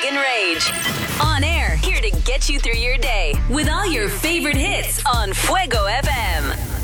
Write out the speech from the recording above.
and Rage. On air, here to get you through your day with all your favorite hits on Fuego FM.